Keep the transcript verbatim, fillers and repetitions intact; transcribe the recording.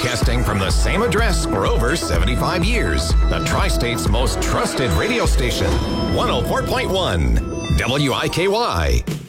Broadcasting from the same address for over seventy-five years. The Tri-State's most trusted radio station. one oh four point one W I K Y.